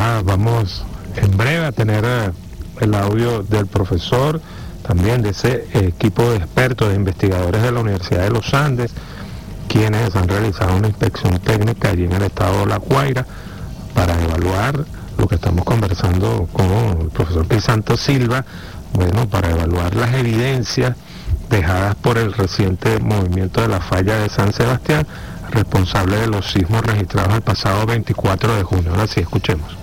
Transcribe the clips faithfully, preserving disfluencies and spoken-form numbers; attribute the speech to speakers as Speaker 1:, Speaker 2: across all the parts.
Speaker 1: Ya vamos en breve a tener eh, el audio del profesor, también de ese equipo de expertos, de investigadores de la Universidad de los Andes, quienes han realizado una inspección técnica allí en el estado de La Guaira para evaluar lo que estamos conversando con el profesor Crisanto Silva, bueno, para evaluar las evidencias dejadas por el reciente movimiento de la falla de San Sebastián, responsable de los sismos registrados el pasado veinticuatro de junio. Ahora sí, escuchemos.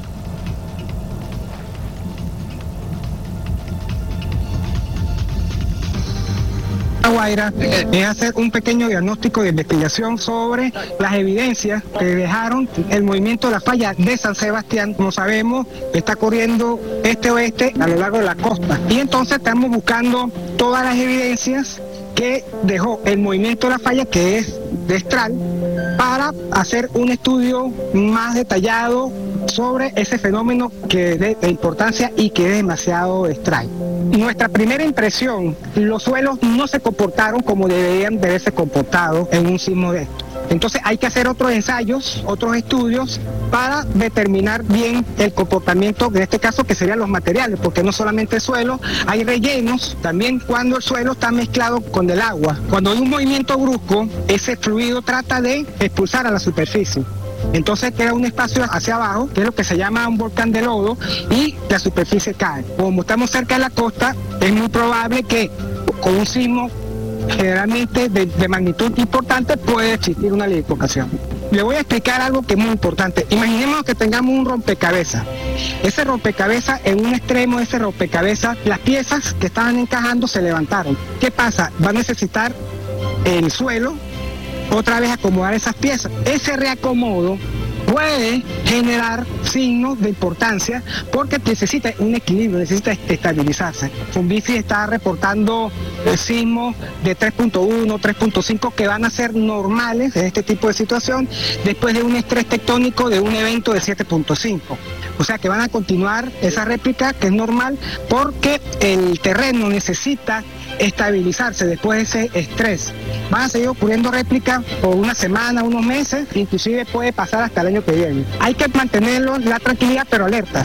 Speaker 2: La Guaira es hacer un pequeño diagnóstico de investigación sobre las evidencias que dejaron el movimiento de la falla de San Sebastián. Como sabemos, está corriendo este-oeste a lo largo de la costa, y entonces estamos buscando todas las evidencias que dejó el movimiento de la falla, que es de Estral, para hacer un estudio más detallado sobre ese fenómeno que es de, de importancia y que es demasiado extraño. Nuestra primera impresión, los suelos no se comportaron como deberían de haberse comportado en un sismo de esto. Entonces hay que hacer otros ensayos, otros estudios para determinar bien el comportamiento, en este caso que serían los materiales, porque no solamente el suelo, hay rellenos, también cuando el suelo está mezclado con el agua. Cuando hay un movimiento brusco, ese fluido trata de expulsar a la superficie. Entonces queda un espacio hacia abajo, que es lo que se llama un volcán de lodo, y la superficie cae. Como estamos cerca de la costa, es muy probable que con un sismo generalmente de, de magnitud importante puede existir una liquefaction. Le voy a explicar algo que es muy importante. Imaginemos que tengamos un rompecabezas. Ese rompecabezas, en un extremo de ese rompecabezas, las piezas que estaban encajando se levantaron. ¿Qué pasa? Va a necesitar el suelo otra vez acomodar esas piezas. Ese reacomodo puede generar signos de importancia porque necesita un equilibrio, necesita estabilizarse. Funvici está reportando sismos de tres punto uno, tres punto cinco que van a ser normales en este tipo de situación después de un estrés tectónico de un evento de siete punto cinco. O sea que van a continuar esa réplica, que es normal, porque el terreno necesita estabilizarse después de ese estrés. Van a seguir ocurriendo réplicas por una semana, unos meses, inclusive puede pasar hasta el año que viene. Hay que mantenerlo la tranquilidad, pero alertas.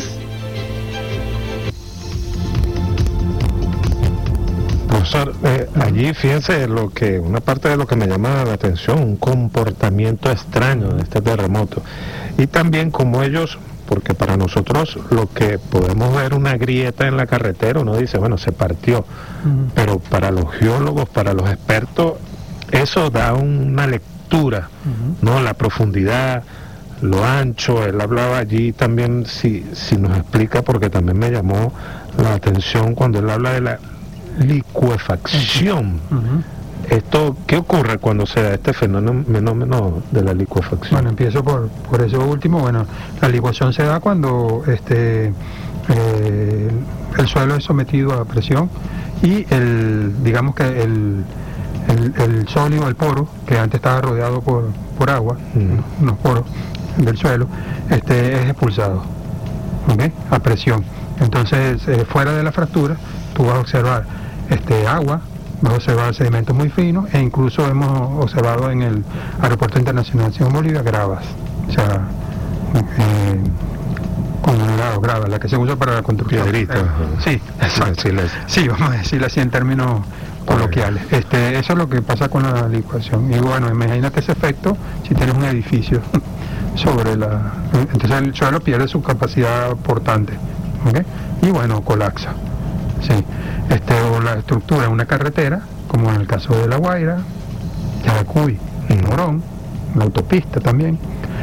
Speaker 1: Profesor, eh, allí fíjense lo que, una parte de lo que me llama la atención, un comportamiento extraño de este terremoto. Y también como ellos, porque para nosotros lo que podemos ver una grieta en la carretera, uno dice, bueno, se partió. Uh-huh. Pero para los geólogos, para los expertos, eso da una lectura, uh-huh. ¿no? La profundidad, lo ancho. Él hablaba allí también, si, si nos explica, porque también me llamó la atención cuando él habla de la liquefacción. Uh-huh. Esto, ¿qué ocurre cuando se da este fenómeno, fenómeno de la liquefacción?
Speaker 3: Bueno, empiezo por, por eso último. Bueno, la licuación se da cuando este eh, el suelo es sometido a presión y el, digamos que el, el, el sólido, el poro, que antes estaba rodeado por, por agua, mm. unos poros del suelo, este es expulsado, ¿okay? A presión. Entonces, eh, fuera de la fractura, tú vas a observar este agua, vas a observar sedimentos muy finos, e incluso hemos observado en el Aeropuerto Internacional Simón Bolívar gravas, o sea, eh, conglomerados, gravas, la que se usa para la construcción.
Speaker 1: Eh,
Speaker 3: sí, exacto. Sí, vamos a decirlo así en términos coloquiales. Este, eso es lo que pasa con la licuación. Y bueno, imagínate ese efecto si tienes un edificio sobre la... Entonces el suelo pierde su capacidad portante, ¿okay? Y bueno, colapsa. Sí. Este, o la estructura de una carretera, como en el caso de La Guaira, Yaracuy, en Morón, la autopista también,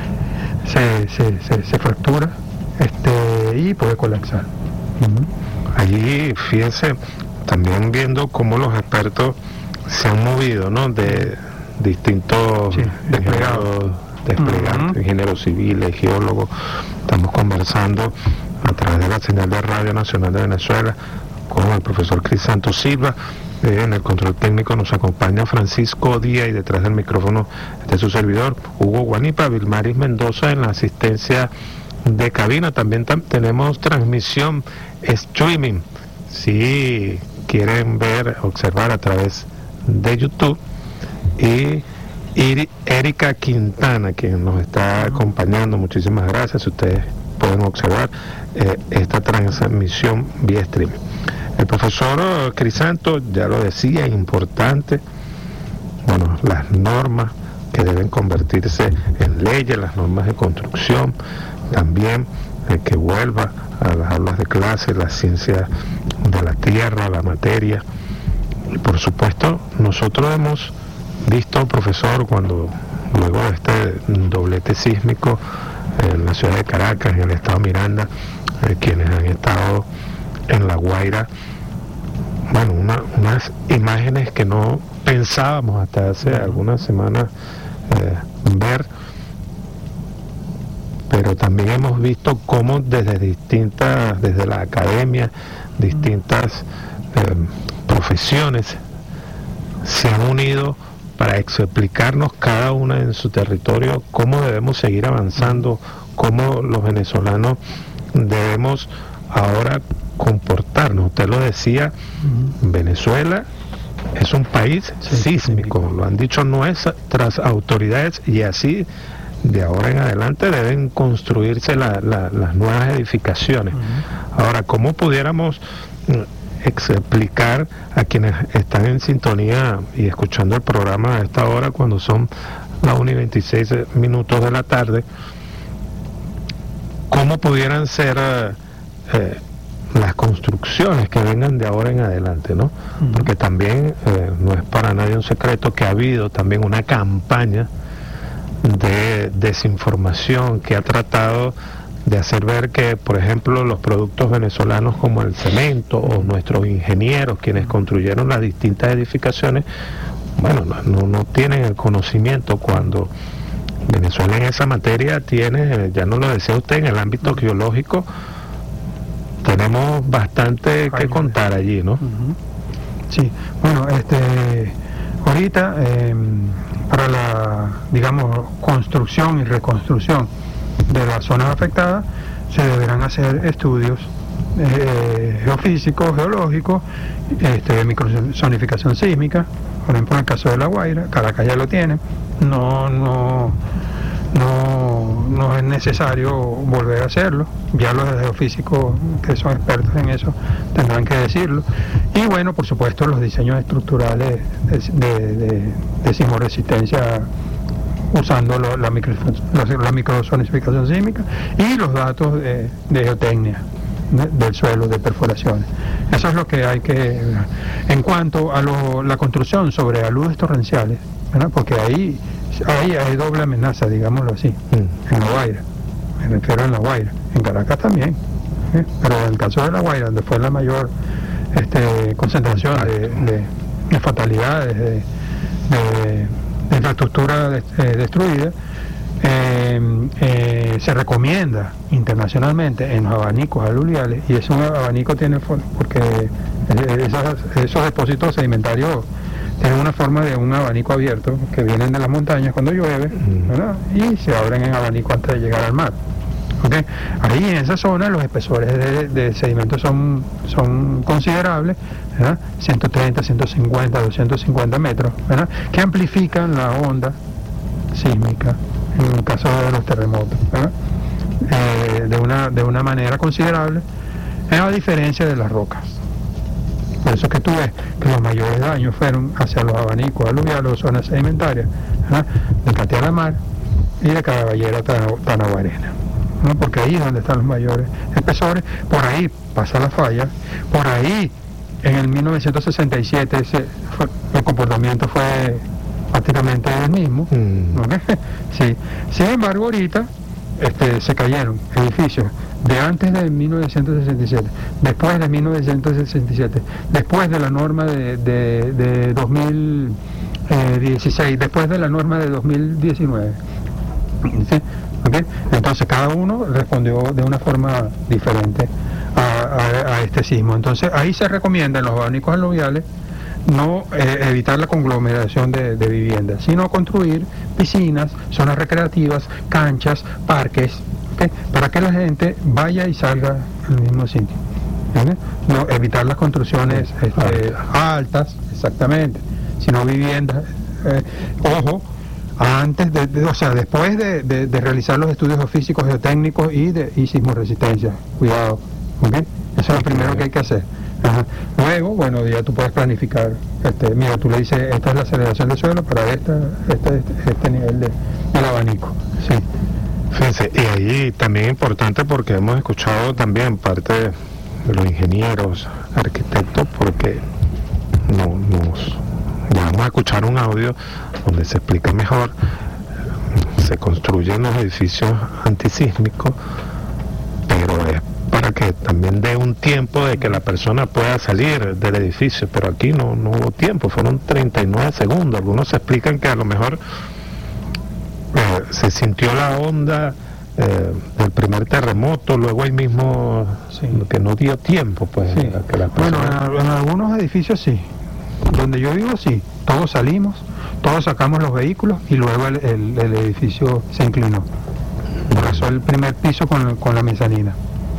Speaker 3: se, se, se, se fractura este, y puede colapsar.
Speaker 1: Uh-huh. Allí, fíjense, también viendo cómo los expertos se han movido, ¿no? De distintos
Speaker 3: sí, desplegados,
Speaker 1: desplegados, uh-huh. ingenieros civiles, geólogos. Estamos conversando a través de la señal de Radio Nacional de Venezuela con el profesor Crisanto Silva. Eh, en el control técnico nos acompaña Francisco Díaz y detrás del micrófono de su servidor Hugo Guanipa, Vilmaris Mendoza en la asistencia de cabina. También tam- tenemos transmisión streaming si quieren ver, observar a través de YouTube. Y y Erika Quintana, quien nos está acompañando, muchísimas gracias. Si ustedes pueden observar eh, esta transmisión vía streaming. El profesor Crisanto ya lo decía, importante, bueno, las normas que deben convertirse en leyes, las normas de construcción, también eh, que vuelva a las aulas de clase, la ciencia de la tierra, la materia. Y por supuesto, nosotros hemos visto, profesor, cuando luego de este doblete sísmico en la ciudad de Caracas, en el estado Miranda, eh, quienes han estado en La Guaira, bueno, una, unas imágenes que no pensábamos hasta hace algunas semanas eh, ver, pero también hemos visto cómo desde distintas, desde la academia, distintas eh, profesiones se han unido para explicarnos cada una en su territorio cómo debemos seguir avanzando, cómo los venezolanos debemos ahora comportarnos. Usted lo decía, uh-huh. Venezuela es un país sí, sísmico, sí. Lo han dicho nuestras autoridades, y así de ahora en adelante deben construirse la, la, las nuevas edificaciones. Uh-huh. Ahora, ¿cómo pudiéramos explicar a quienes están en sintonía y escuchando el programa a esta hora, cuando son las una y veintiséis minutos de la tarde, cómo pudieran ser eh, las construcciones que vengan de ahora en adelante, ¿no? Uh-huh. Porque también eh, no es para nadie un secreto que ha habido también una campaña de desinformación que ha tratado de hacer ver que, por ejemplo, los productos venezolanos como el cemento o nuestros ingenieros, quienes construyeron las distintas edificaciones, bueno, no, no, no tienen el conocimiento, cuando Venezuela en esa materia tiene, ya no lo decía usted, en el ámbito geológico tenemos bastante que contar allí, ¿no?
Speaker 3: Uh-huh. Sí, bueno, este, ahorita eh, para la, digamos, construcción y reconstrucción de las zonas afectadas se deberán hacer estudios eh, geofísicos, geológicos, este, de microzonificación sísmica. Por ejemplo, en el caso de La Guaira, Caracas ya lo tiene, no, no, no, no es necesario volver a hacerlo, ya los geofísicos que son expertos en eso tendrán que decirlo. Y bueno, por supuesto, los diseños estructurales de, de, de, de sismoresistencia usando lo, la, micro, la, la microzonificación sísmica y los datos de, de geotecnia de, del suelo, de perforaciones. Eso es lo que hay que... En cuanto a lo, la construcción sobre aludes torrenciales, ¿verdad? Porque ahí, ahí hay doble amenaza, digámoslo así, mm. en La Guaira, me refiero a La Guaira, en Caracas también, ¿eh? Pero en el caso de La Guaira, donde fue la mayor este, concentración de, de, de fatalidades, de, de de infraestructura de, eh, destruida, eh, eh, se recomienda internacionalmente en los abanicos aluviales, y ese abanico tiene, porque esas, esos depósitos sedimentarios tienen una forma de un abanico abierto, que vienen de las montañas cuando llueve, ¿verdad? Y se abren en abanico antes de llegar al mar. ¿Okay? Ahí en esa zona los espesores de, de sedimentos son, son considerables, ¿verdad? ciento treinta, ciento cincuenta, doscientos cincuenta metros, ¿verdad? Que amplifican la onda sísmica en el caso de los terremotos, ¿verdad? Eh, de, una, de una manera considerable, a diferencia de las rocas. Por eso es que tú ves que los mayores daños fueron hacia los abanicos aluviales o zonas sedimentarias, ¿verdad? De Catia-la-Mar y de Caballera-Tanaguarena, ¿no? Porque ahí es donde están los mayores espesores, por ahí pasa la falla, por ahí en el mil novecientos sesenta y siete ese fue, el comportamiento fue prácticamente el mismo, mm. ¿okay? Sí. Sin embargo, ahorita este, se cayeron edificios de antes de mil novecientos sesenta y siete, después de mil novecientos sesenta y siete, después de la norma de, de, de dos mil dieciséis, después de la norma de dos mil diecinueve, ¿sí? ¿Okay? Entonces cada uno respondió de una forma diferente a, a, a este sismo. Entonces ahí se recomienda en los abanicos aluviales no eh, evitar la conglomeración de, de viviendas, sino construir piscinas, zonas recreativas, canchas, parques, ¿okay? Para que la gente vaya y salga al mismo sitio, ¿entiendes? No evitar las construcciones este, altas, exactamente, sino viviendas. Eh, ojo, antes de, de o sea, después de, de, de realizar los estudios físicos, geotécnicos y de y sismoresistencia. Cuidado, ¿ok? Eso es lo primero que hay que hacer. Ajá. Luego, bueno, ya tú puedes planificar, este, mira, tú le dices, esta es la aceleración del suelo para esta, este, este, este nivel de, del abanico. Sí.
Speaker 1: Fíjense, y ahí también importante porque hemos escuchado también parte de los ingenieros, arquitectos, porque no, nos ya vamos a escuchar un audio donde se explica mejor, se construyen los edificios antisísmicos, pero es para que también dé un tiempo de que la persona pueda salir del edificio, pero aquí no, no hubo tiempo, fueron treinta y nueve segundos. Algunos explican que a lo mejor eh, se sintió la onda eh, del primer terremoto, luego ahí mismo sí. que no dio tiempo, pues.
Speaker 3: Sí.
Speaker 1: A que la persona...
Speaker 3: Bueno, en, en algunos edificios sí, donde yo vivo sí, todos salimos, todos sacamos los vehículos y luego el, el, el edificio se inclinó. Pasó el primer piso con, con la mezanina.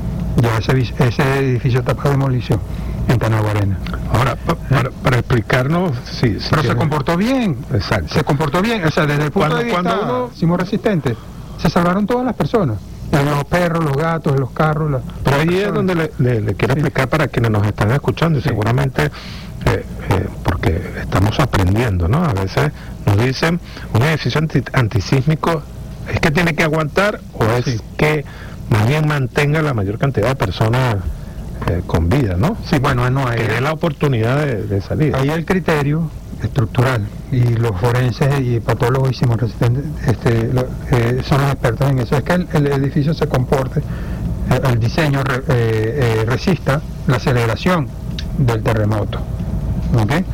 Speaker 3: Ya ese, ese edificio está para demolición en Tanaguarena.
Speaker 1: Ahora, pa, para, para explicarnos, sí, sí
Speaker 3: pero
Speaker 1: que...
Speaker 3: se comportó bien.
Speaker 1: Exacto.
Speaker 3: Se comportó bien, o sea, desde el punto
Speaker 1: cuando,
Speaker 3: de vista
Speaker 1: cuando uno...
Speaker 3: sismorresistente, se salvaron todas las personas. Los perros, los gatos, los carros. La,
Speaker 1: pero ahí es donde le, le, le quiero sí. explicar para quienes nos están escuchando y sí. seguramente, eh, eh, porque estamos aprendiendo, ¿no? A veces nos dicen, un edificio anti, antisísmico es que tiene que aguantar o es sí. que más bien mantenga la mayor cantidad de personas eh, con vida, ¿no?
Speaker 3: Sí, bueno, no hay.
Speaker 1: Que dé la oportunidad de, de salir.
Speaker 3: Ahí el criterio estructural y los forenses y patólogos y sismorresistentes este, lo, eh, son los expertos en eso. Es que el, el edificio se comporte, el, el diseño re, eh, eh, resista la aceleración del terremoto. ¿Okay?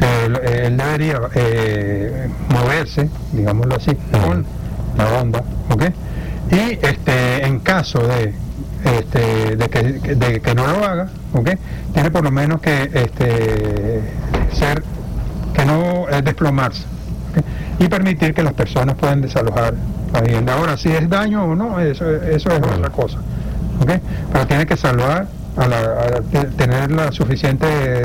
Speaker 3: Eh, él debería eh, moverse, digámoslo así, con la onda, ¿ok? Y este, en caso de, este, de, que, de que no lo haga, ¿okay? Tiene por lo menos que este, ser, que no eh, desplomarse, ¿okay? Y permitir que las personas puedan desalojar la vivienda. Ahora, si es daño o no, eso, eso es otra cosa, ¿okay? Pero tiene que salvar a, la, a tener la suficiente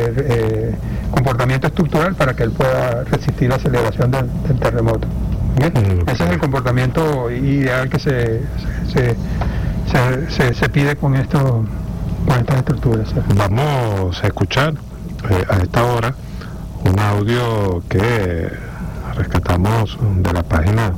Speaker 3: eh, comportamiento estructural para que él pueda resistir la aceleración del, del terremoto. ¿Okay? Mm. Ese es el comportamiento ideal que se se, se, se, se pide con esto, con estas estructuras. ¿Sí?
Speaker 1: Vamos a escuchar eh, a esta hora un audio que rescatamos de la página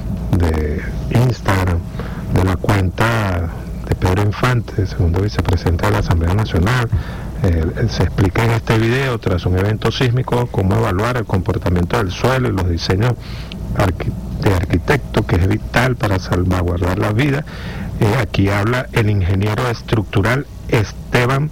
Speaker 1: de Instagram de la cuenta de Pedro Infante, segundo vicepresidente de la Asamblea Nacional. Eh, se explica en este video, tras un evento sísmico, cómo evaluar el comportamiento del suelo y los diseños arqu de arquitecto, que es vital para salvaguardar la vida. Eh, aquí habla el ingeniero estructural Esteban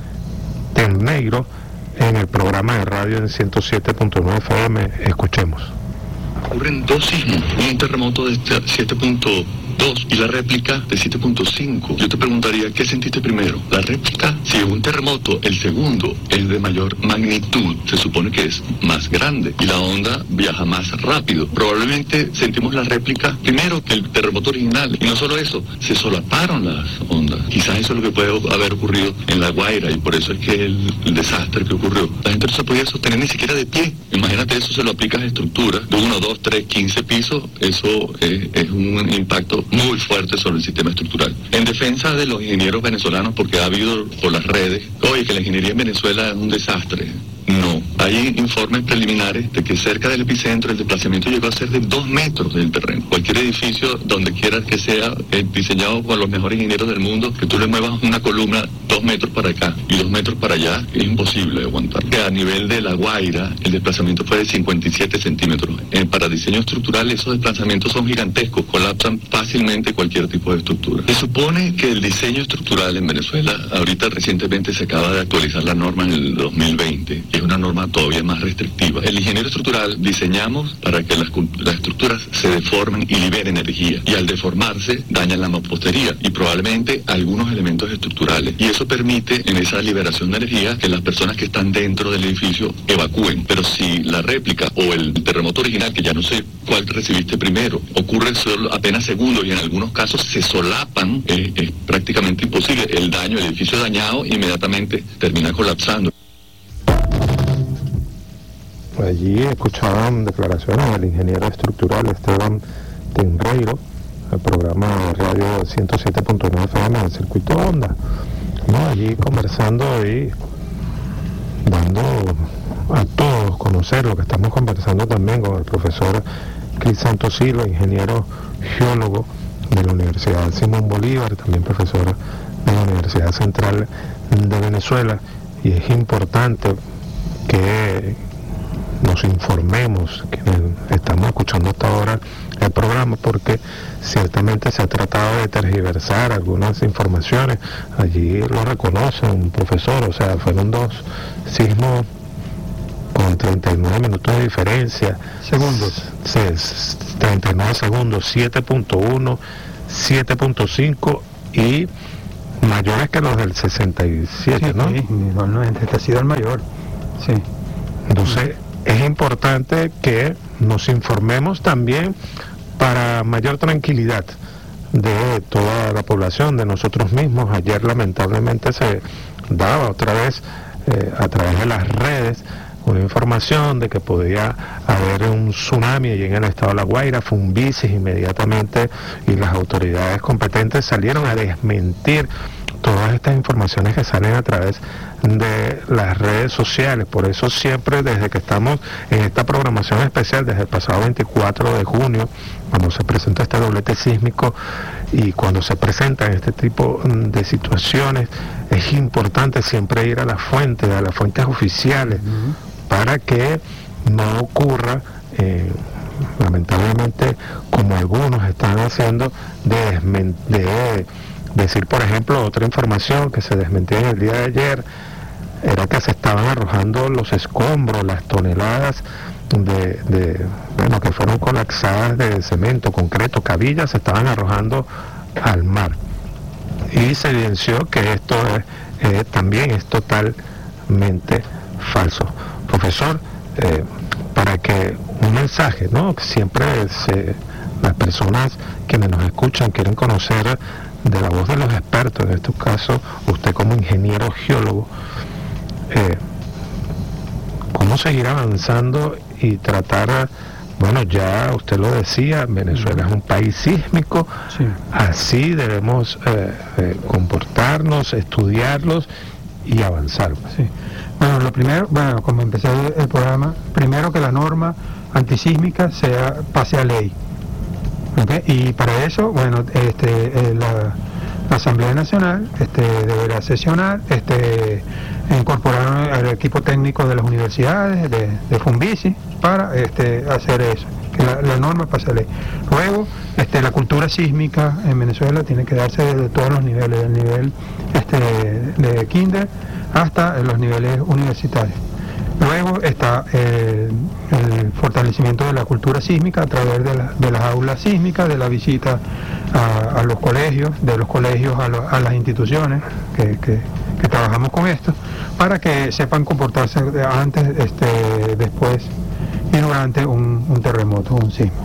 Speaker 1: Tenneiro en el programa de radio en ciento siete punto nueve F M. Escuchemos.
Speaker 4: Ocurren dos sismos, un terremoto de siete punto dos y la réplica de siete punto cinco. Yo te preguntaría, ¿qué sentiste primero? La réplica, si es un terremoto, el segundo es de mayor magnitud, se supone que es más grande y la onda viaja más rápido. Probablemente sentimos la réplica primero que el terremoto original, y no solo eso, se solaparon las ondas. Quizás eso es lo que puede haber ocurrido en La Guaira, y por eso es que el, el desastre que ocurrió. La gente no se podía sostener ni siquiera de pie. Imagínate eso, se lo aplicas a estructuras de uno, dos, tres, quince pisos, eso es, es un impacto muy fuerte sobre el sistema estructural. En defensa de los ingenieros venezolanos, porque ha habido por las redes, oye, que la ingeniería en Venezuela es un desastre. No, hay informes preliminares de que cerca del epicentro el desplazamiento llegó a ser de dos metros del terreno. Cualquier edificio, donde quieras que sea, eh, diseñado por los mejores ingenieros del mundo, que tú le muevas una columna dos metros para acá y dos metros para allá, es imposible de aguantar. A nivel de La Guaira, el desplazamiento fue de cincuenta y siete centímetros. Eh, para diseño estructural, esos desplazamientos son gigantescos, colapsan fácilmente cualquier tipo de estructura. Se supone que el diseño estructural en Venezuela, ahorita recientemente se acaba de actualizar la norma en el dos mil veinte, es una norma todavía más restrictiva. El ingeniero estructural diseñamos para que las, las estructuras se deformen y liberen energía, y al deformarse dañan la mampostería y probablemente algunos elementos estructurales, y eso permite en esa liberación de energía que las personas que están dentro del edificio evacúen. Pero si la réplica o el terremoto original, que ya no sé cuál recibiste primero, ocurre solo apenas segundos y en algunos casos se solapan, eh, es prácticamente imposible. El daño, el edificio dañado inmediatamente termina colapsando.
Speaker 1: allí escuchaban declaraciones del ingeniero estructural Esteban Tenreiro, el programa de radio ciento siete punto nueve F M del circuito Onda, ¿no? Allí conversando y dando a todos conocer lo que estamos conversando también con el profesor Cris Santos Silva, ingeniero geólogo de la Universidad Simón Bolívar, también profesor de la Universidad Central de Venezuela, y es importante que nos informemos, que estamos escuchando hasta ahora el programa, porque ciertamente se ha tratado de tergiversar algunas informaciones. Allí lo reconoce un profesor, o sea, fueron dos sismos con treinta y nueve minutos de diferencia.
Speaker 3: Segundos.
Speaker 1: treinta y nueve segundos, siete punto uno, siete punto cinco y mayores que los del sesenta y siete,
Speaker 3: sí,
Speaker 1: ¿no?
Speaker 3: Sí, normalmente este ha sido el mayor, sí.
Speaker 1: Entonces, es importante que nos informemos también para mayor tranquilidad de toda la población, de nosotros mismos. Ayer lamentablemente se daba otra vez eh, a través de las redes una información de que podía haber un tsunami allí en el estado de La Guaira. Fumbices inmediatamente y las autoridades competentes salieron a desmentir todas estas informaciones que salen a través de las redes sociales. Por eso siempre, desde que estamos en esta programación especial, desde el pasado veinticuatro de junio, cuando se presenta este doblete sísmico y cuando se presentan este tipo de situaciones, es importante siempre ir a las fuentes, a las fuentes oficiales, uh-huh, para que no ocurra, eh, lamentablemente, como algunos están haciendo, de, desmen- de decir, por ejemplo, otra información que se desmentía en el día de ayer, era que se estaban arrojando los escombros, las toneladas de, de bueno, que fueron colapsadas de cemento, concreto, cabillas, se estaban arrojando al mar. Y se evidenció que esto es, eh, también es totalmente falso. Profesor, eh, para que un mensaje, ¿no? Siempre se, las personas quienes nos escuchan quieren conocer de la voz de los expertos, en estos casos usted como ingeniero geólogo, eh, cómo seguir avanzando y tratar, bueno, ya usted lo decía, Venezuela es un país sísmico, sí, así debemos eh, eh, comportarnos, estudiarlos y avanzar.
Speaker 3: Sí. Bueno, lo primero, bueno, como empecé el programa, primero que la norma antisísmica sea, pase a ley. Okay. Y para eso, bueno, este, eh, la, la Asamblea Nacional este, deberá sesionar, este, incorporar al equipo técnico de las universidades, de, de Fumbici, para este, hacer eso, que la, la norma pase a ley. Luego, este, la cultura sísmica en Venezuela tiene que darse desde todos los niveles, del nivel este, de kinder hasta los niveles universitarios. Luego está eh, el fortalecimiento de la cultura sísmica a través de, la, de las aulas sísmicas, de la visita a, a los colegios, de los colegios a, lo, a las instituciones que, que, que trabajamos con esto, para que sepan comportarse antes, este, después y durante un, un terremoto, un sismo.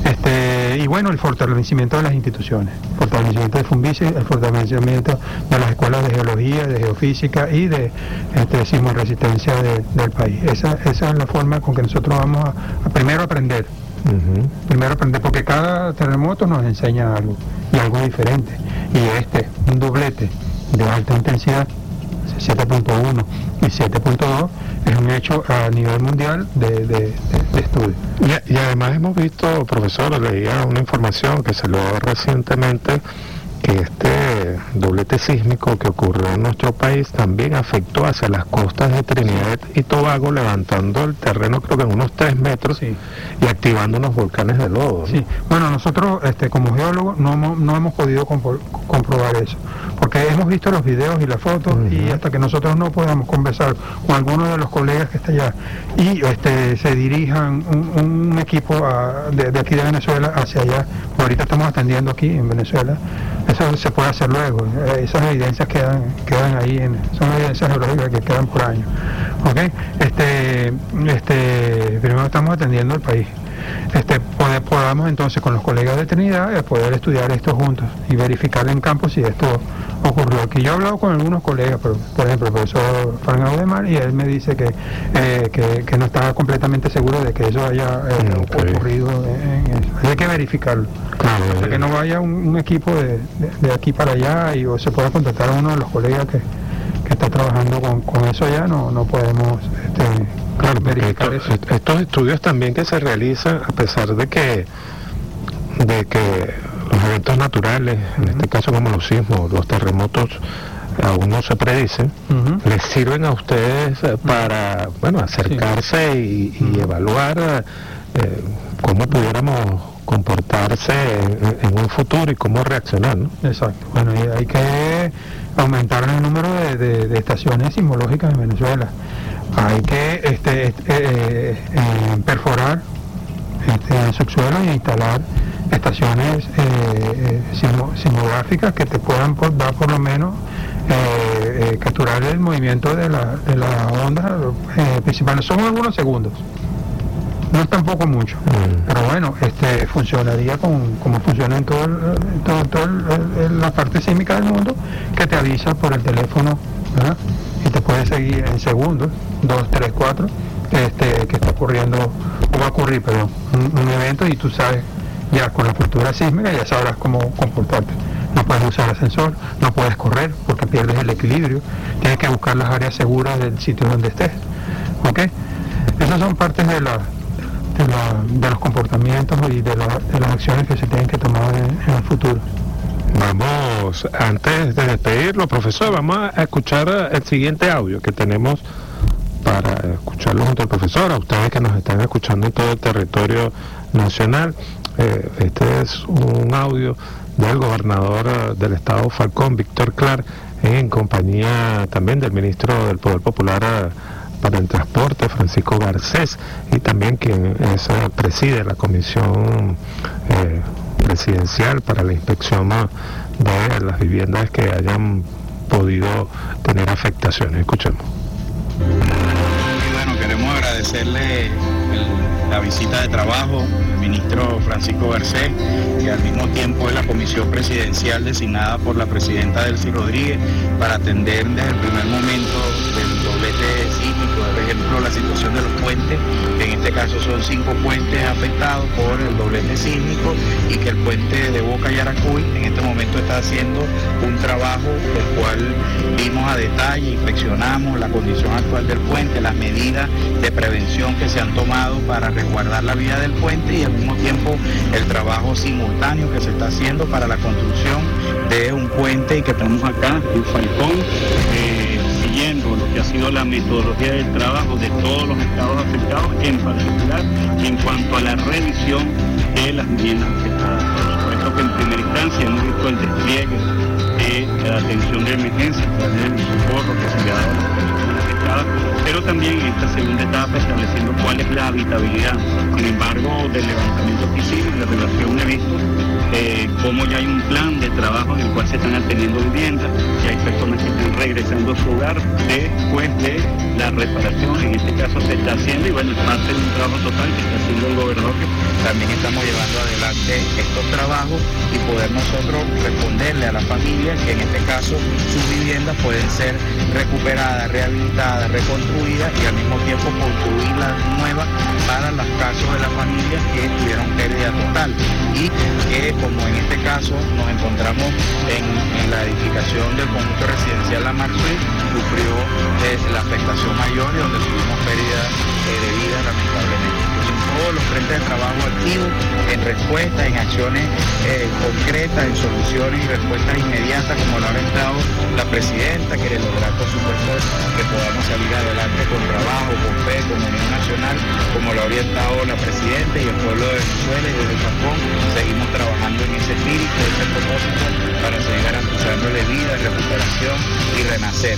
Speaker 3: Este, y bueno, el fortalecimiento de las instituciones, fortalecimiento de Fumbici, el fortalecimiento de las escuelas de geología, de geofísica y de este, sismo resistencia de, del país. Esa, esa es la forma con que nosotros vamos a, a primero aprender, uh-huh. primero aprender, porque cada terremoto nos enseña algo, y algo diferente. Y este, un doblete de alta intensidad, siete punto uno y siete punto dos, es un hecho a nivel mundial de, de, de, de estudio.
Speaker 1: Y, y además hemos visto, profesor, leía una información que salió recientemente, que este doblete sísmico que ocurrió en nuestro país también afectó hacia las costas de Trinidad y Tobago, levantando el terreno creo que en unos tres metros, sí, y activando unos volcanes de lodo, ¿no?
Speaker 3: Sí, bueno, nosotros este, como geólogos no, no hemos podido compro- comprobar eso, porque hemos visto los videos y las fotos, uh-huh, y hasta que nosotros no podamos conversar con alguno de los colegas que está allá y este, se dirijan un, un equipo a, de, de aquí de Venezuela hacia allá, ahorita estamos atendiendo aquí en Venezuela, eso se puede hacer luego, esas evidencias quedan quedan ahí, en, son evidencias geológicas que quedan por años. ¿Okay? Este, este, primero estamos atendiendo al país. Este, poder, podamos entonces con los colegas de Trinidad poder estudiar esto juntos y verificar en campo si esto ocurrió aquí. Yo he hablado con algunos colegas, pero, por ejemplo, el profesor Frank Audemars, y él me dice que, eh, que, que no estaba completamente seguro de que eso haya eh, okay. ocurrido en, en eso. Hay que verificarlo. Claro, o que no vaya un, un equipo de, de, de aquí para allá y o se pueda contactar a uno de los colegas que, que está trabajando con, con eso ya, no, no podemos este,
Speaker 1: claro, verificar esto, eso. Estos estudios también que se realizan, a pesar de que de que los eventos naturales, uh-huh. en este caso como los sismos, los terremotos, aún no se predicen, uh-huh. les sirven a ustedes para, bueno, acercarse sí. y, y uh-huh. evaluar eh, cómo pudiéramos comportarse en, en un futuro y cómo reaccionar, ¿no?
Speaker 3: Exacto. Bueno, y hay que aumentar el número de, de, de estaciones sismológicas en Venezuela. Hay que este, este, eh, eh, perforar este, el subsuelo e instalar estaciones eh, sismo, sismográficas que te puedan por, dar por lo menos eh, eh, capturar el movimiento de la, de la onda eh, principal. Son algunos segundos, no es tampoco mucho, mm. pero bueno, este funcionaría con, como funciona en todo, el, todo, todo el, el, la parte sísmica del mundo, que te avisa por el teléfono, ¿verdad? Y te puede seguir en segundos, dos, tres, cuatro, este, que está ocurriendo, o va a ocurrir, perdón, un, un evento, y tú sabes ya con la cultura sísmica ya sabrás cómo comportarte. No puedes usar ascensor, no puedes correr porque pierdes el equilibrio, tienes que buscar las áreas seguras del sitio donde estés, ¿ok? Esas son partes de, la, de, la, de los comportamientos y de, la, de las acciones que se tienen que tomar en, en el futuro.
Speaker 1: Vamos, antes de despedirlo, profesor, vamos a escuchar el siguiente audio que tenemos para escucharlo junto al profesor, a ustedes que nos están escuchando en todo el territorio nacional. Eh, este es un audio del gobernador uh, del estado Falcón, Víctor Clark, en compañía también del ministro del Poder Popular uh, para el Transporte, Francisco Garcés, y también quien es, uh, preside la comisión eh, presidencial para la inspección uh, de las viviendas que hayan podido tener afectaciones. Escuchemos.
Speaker 5: Y bueno, queremos agradecerle el, la visita de trabajo del ministro Francisco Garcés, y al mismo tiempo de la comisión presidencial designada por la presidenta Delcy Rodríguez para atender desde el primer momento del doblete sísmico, por ejemplo la situación de los puentes, que en este caso son cinco puentes afectados por el doblete sísmico, y que el puente de Boca Yaracuy en este momento está haciendo un trabajo el cual vimos a detalle, inspeccionamos la condición actual del puente, las medidas de prevención que se han tomado para resguardar la vía del puente, y al mismo tiempo el trabajo simultáneo que se está haciendo para la construcción de un puente y que tenemos acá en Falcón, eh, siguiendo lo que ha sido la metodología del trabajo de todos los estados afectados, en particular en cuanto a la revisión de las viviendas afectadas. Por supuesto que en primera instancia hemos visto el despliegue de la atención de emergencia, el socorro que se le ha dado a las personas afectadas, pero también en esta segunda etapa estableciendo cuál es la habitabilidad. Sin embargo, del levantamiento que hicimos en relación he visto eh, cómo ya hay un plan de trabajo en el cual se están atendiendo viviendas, y hay personas que están regresando a su hogar después de la reparación. En este caso se está haciendo, y bueno, es parte de un trabajo total que está haciendo el gobernador, que también estamos llevando adelante estos trabajos y poder nosotros responderle a la familia que en este caso sus viviendas pueden ser recuperadas, rehabilitadas, reconstruidas, y al mismo tiempo construirlas nuevas para los casos de las familias que tuvieron pérdida total, y que como en este caso nos encontramos en, en la edificación del conjunto residencial La Marsuí, sufrió eh, la afectación mayor y donde tuvimos pérdida eh, de vida lamentablemente. Todos los frentes de trabajo activos en respuesta, en acciones eh, concretas, en soluciones y respuestas inmediatas, como lo ha orientado la presidenta, que lograr por supuesto que podamos salir adelante con trabajo, con fe, con unión nacional, como lo ha orientado la presidenta y el pueblo de Venezuela, y desde Japón seguimos trabajando en ese espíritu, en ese propósito, para seguir garantizándole vida, recuperación y renacer.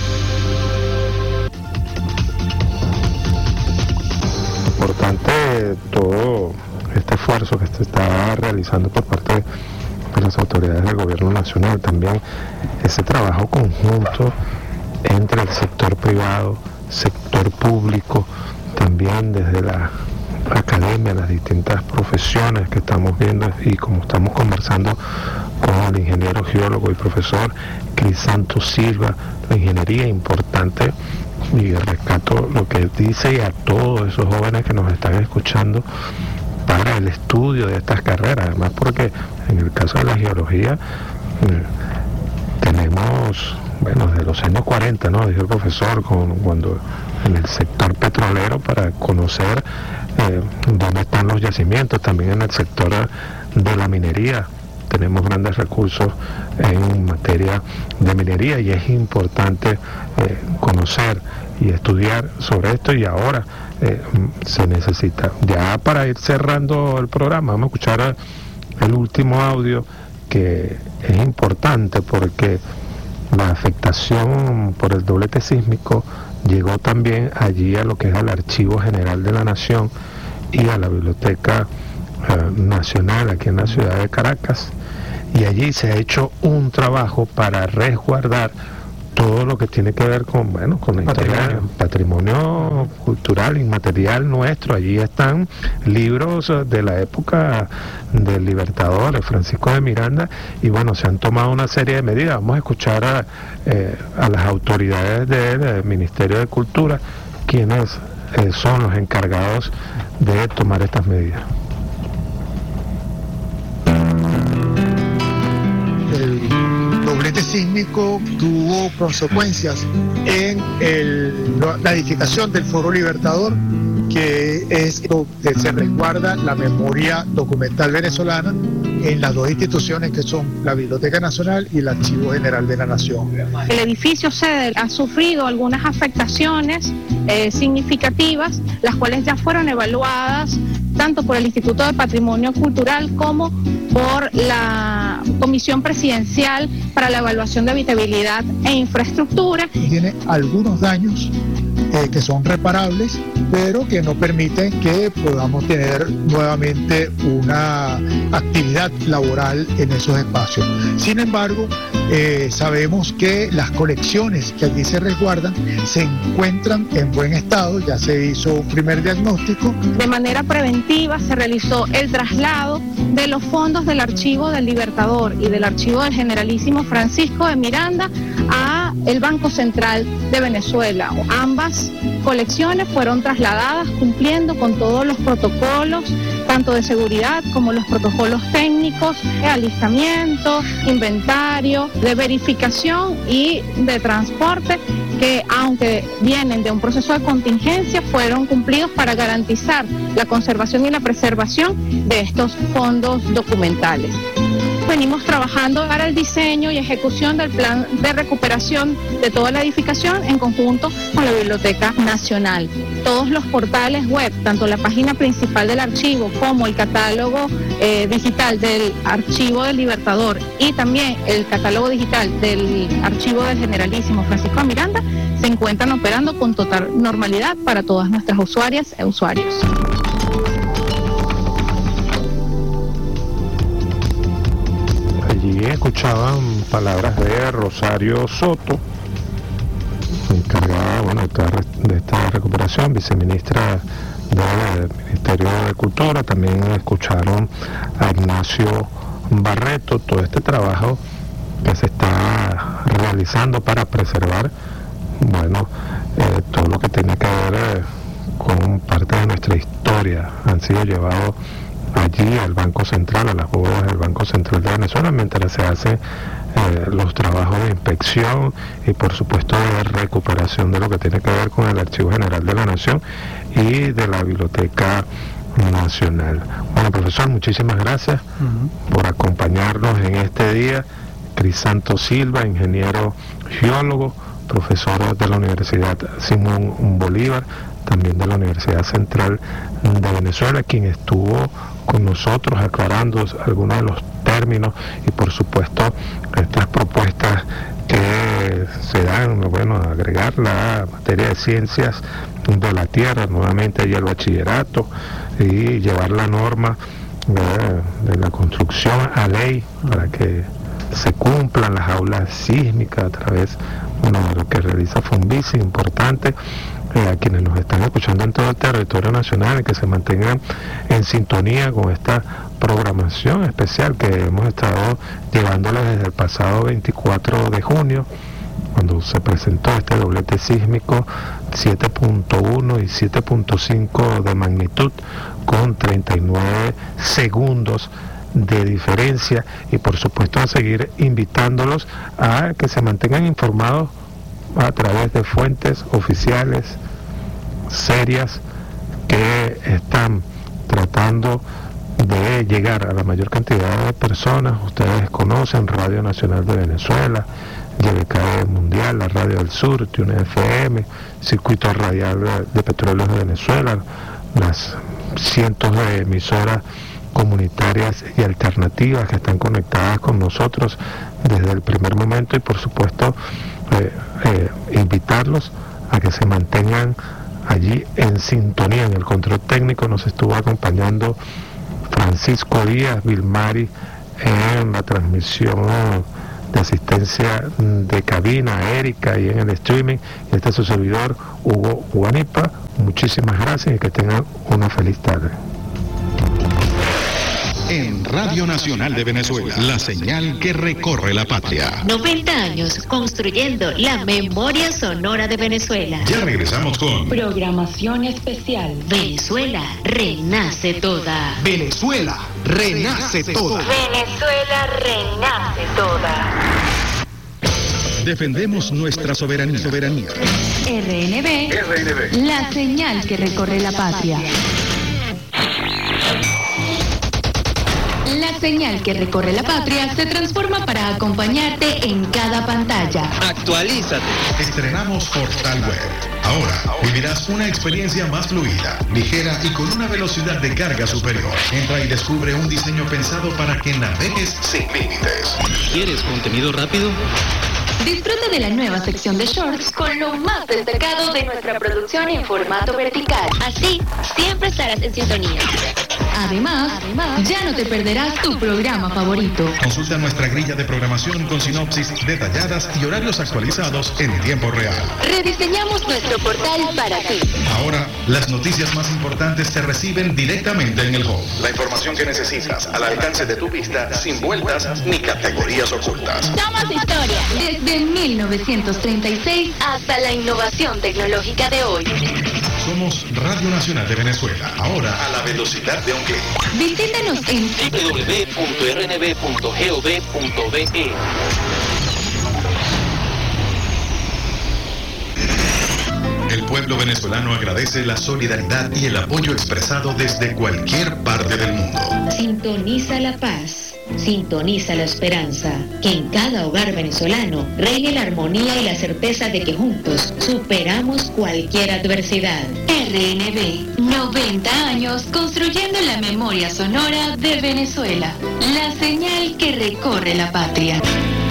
Speaker 1: Importante todo este esfuerzo que se está realizando por parte de las autoridades del gobierno nacional, también ese trabajo conjunto entre el sector privado, sector público, también desde la academias, las distintas profesiones que estamos viendo, y como estamos conversando con el ingeniero geólogo y profesor Crisanto Silva, la ingeniería es importante, y rescato lo que dice, y a todos esos jóvenes que nos están escuchando, para el estudio de estas carreras, además porque en el caso de la geología eh, tenemos, bueno, desde los años cuarenta, ¿no? Dijo el profesor, con, cuando en el sector petrolero, para conocer eh, dónde están los yacimientos, también en el sector de la minería tenemos grandes recursos en materia de minería, y es importante eh, conocer y estudiar sobre esto, y ahora eh, se necesita. Ya para ir cerrando el programa, vamos a escuchar el último audio, que es importante porque la afectación por el doblete sísmico llegó también allí a lo que es el Archivo General de la Nación y a la Biblioteca eh, Nacional aquí en la ciudad de Caracas, y allí se ha hecho un trabajo para resguardar todo lo que tiene que ver con, bueno, con la historia, patrimonio. patrimonio cultural inmaterial nuestro. Allí están libros de la época del Libertador, Francisco de Miranda, y bueno, se han tomado una serie de medidas. Vamos a escuchar a, eh, a las autoridades del, del Ministerio de Cultura, quienes eh, son los encargados de tomar estas medidas.
Speaker 6: El doblete sísmico tuvo consecuencias en el, la edificación del Foro Libertador, que es donde se resguarda la memoria documental venezolana en las dos instituciones que son la Biblioteca Nacional y el Archivo General de la Nación.
Speaker 7: El edificio sede ha sufrido algunas afectaciones eh, significativas, las cuales ya fueron evaluadas tanto por el Instituto de Patrimonio Cultural como por la Comisión Presidencial para la Evaluación de Habitabilidad e Infraestructura.
Speaker 6: Tiene algunos daños eh, que son reparables, pero que no permiten que podamos tener nuevamente una actividad laboral en esos espacios. Sin embargo, eh, sabemos que las colecciones que allí se resguardan se encuentran en buen estado. Ya se hizo un primer diagnóstico.
Speaker 7: De manera preventiva se realizó el traslado de los fondos del Archivo del Libertador y del Archivo del Generalísimo Francisco de Miranda a el Banco Central de Venezuela. Ambas colecciones fueron trasladadas cumpliendo con todos los protocolos, tanto de seguridad como los protocolos técnicos, de alistamiento, inventario, de verificación y de transporte, que aunque vienen de un proceso de contingencia, fueron cumplidos para garantizar la conservación y la preservación de estos fondos documentales. Venimos trabajando para el diseño y ejecución del plan de recuperación de toda la edificación en conjunto con la Biblioteca Nacional. Todos los portales web, tanto la página principal del archivo como el catálogo eh, digital del Archivo del Libertador y también el catálogo digital del Archivo del Generalísimo Francisco de Miranda, se encuentran operando con total normalidad para todas nuestras usuarias e usuarios.
Speaker 1: Allí escuchaban palabras de Rosario Soto, encargada, bueno, de esta recuperación, viceministra del Ministerio de Cultura. También escucharon a Ignacio Barreto, todo este trabajo que se está realizando para preservar, bueno, eh, todo lo que tiene que ver eh, con parte de nuestra historia. Han sido llevados allí al Banco Central, a las bóvedas del Banco Central de Venezuela, mientras se hacen eh, los trabajos de inspección y por supuesto de recuperación de lo que tiene que ver con el Archivo General de la Nación y de la Biblioteca Nacional. Bueno, profesor, muchísimas gracias uh-huh. por acompañarnos en este día. Crisanto Silva, ingeniero geólogo, profesor de la Universidad Simón Bolívar, también de la Universidad Central de Venezuela, quien estuvo con nosotros aclarando algunos de los términos y por supuesto estas propuestas que se dan, bueno, agregar la materia de ciencias de la tierra nuevamente allí al bachillerato y llevar la norma de, de la construcción a ley para que se cumplan las aulas sísmicas a través, bueno, de lo que realiza Fonvici, importante. eh, a quienes nos están escuchando en todo el territorio nacional, que se mantengan en sintonía con esta programación especial que hemos estado llevándoles desde el pasado veinticuatro de junio, cuando se presentó este doblete sísmico siete punto uno y siete punto cinco de magnitud, con treinta y nueve segundos de diferencia, y por supuesto a seguir invitándolos a que se mantengan informados a través de fuentes oficiales serias que están tratando de llegar a la mayor cantidad de personas. Ustedes conocen Radio Nacional de Venezuela, Y B K E Mundial, la Radio del Sur, Tune F M, Circuito Radial de Petróleos de Venezuela, las cientos de emisoras comunitarias y alternativas que están conectadas con nosotros desde el primer momento, y por supuesto eh, eh, invitarlos a que se mantengan allí en sintonía. En el control técnico nos estuvo acompañando Francisco Díaz Vilmari en la transmisión de asistencia de cabina, Erika, y en el streaming, y este es su servidor Hugo Guanipa. Muchísimas gracias y que tengan una feliz tarde.
Speaker 8: En Radio Nacional de Venezuela, la señal que recorre la patria.
Speaker 9: noventa años construyendo la memoria sonora de Venezuela.
Speaker 8: Ya regresamos con
Speaker 9: programación especial. Venezuela renace toda.
Speaker 8: Venezuela renace toda.
Speaker 9: Venezuela renace toda.
Speaker 8: Defendemos nuestra soberanía. soberanía.
Speaker 9: R N B,
Speaker 8: R N B,
Speaker 9: la señal que recorre la patria. La señal que recorre la patria se transforma para acompañarte en cada pantalla.
Speaker 8: Actualízate. Estrenamos Portal Web. Ahora vivirás una experiencia más fluida, ligera y con una velocidad de carga superior. Entra y descubre un diseño pensado para que navegues sin límites.
Speaker 10: ¿Quieres contenido rápido?
Speaker 9: Disfruta de la nueva sección de shorts con lo más destacado de nuestra producción en formato vertical. Así, siempre estarás en sintonía. Además, Además, ya no te perderás tu programa favorito.
Speaker 8: Consulta nuestra grilla de programación con sinopsis detalladas y horarios actualizados en tiempo real.
Speaker 9: Rediseñamos nuestro portal para ti.
Speaker 8: Ahora, las noticias más importantes se reciben directamente en el home. La información que necesitas al alcance de tu vista, sin vueltas ni categorías ocultas.
Speaker 9: Somos historia. Desde mil novecientos treinta y seis hasta la innovación tecnológica de hoy.
Speaker 8: Somos Radio Nacional de Venezuela, ahora a la velocidad de un clic.
Speaker 9: Visítanos en
Speaker 10: doble u doble u doble u punto r n b punto gov punto be.
Speaker 8: El pueblo venezolano agradece la solidaridad y el apoyo expresado desde cualquier parte del mundo.
Speaker 9: Sintoniza la paz, sintoniza la esperanza, que en cada hogar venezolano reine la armonía y la certeza de que juntos superamos cualquier adversidad. R N B, noventa años construyendo la memoria sonora de Venezuela, la señal que recorre la patria.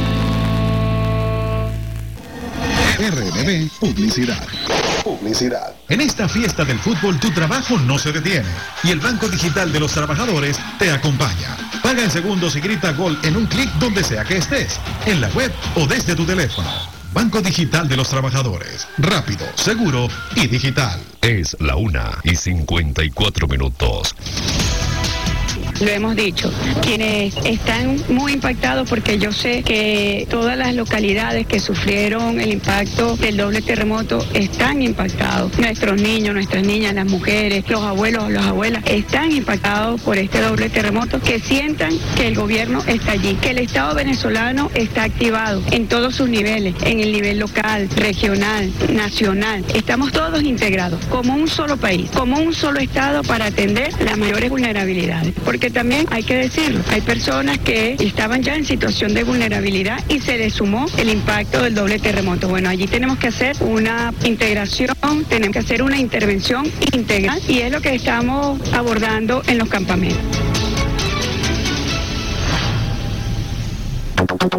Speaker 8: R N B Publicidad. Publicidad. En esta fiesta del fútbol tu trabajo no se detiene y el Banco Digital de los Trabajadores te acompaña. Paga en segundos y grita gol en un clic donde sea que estés, en la web o desde tu teléfono. Banco Digital de los Trabajadores. Rápido, seguro y digital.
Speaker 11: Es la una y cincuenta y cuatro minutos.
Speaker 12: Lo hemos dicho, quienes están muy impactados, porque yo sé que todas las localidades que sufrieron el impacto del doble terremoto están impactados. Nuestros niños, nuestras niñas, las mujeres, los abuelos, las abuelas están impactados por este doble terremoto. Que sientan que el gobierno está allí, que el Estado venezolano está activado en todos sus niveles, en el nivel local, regional, nacional. Estamos todos integrados como un solo país, como un solo Estado, para atender las mayores vulnerabilidades. Porque también hay que decirlo, hay personas que estaban ya en situación de vulnerabilidad y se les sumó el impacto del doble terremoto. Bueno, allí tenemos que hacer una integración, tenemos que hacer una intervención integral, y es lo que estamos abordando en los campamentos.